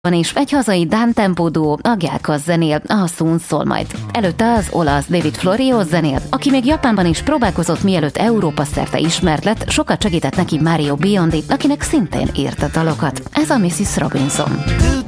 Van is egy hazai dán tempó duó, a Gyákaz zenél, a Soon szól majd. Előtte az olasz David Florio zenél, aki még Japánban is próbálkozott, mielőtt Európa szerte ismert lett, sokat segített neki Mario Biondi, akinek szintén írt a dalokat. Ez a Mrs. Robinson.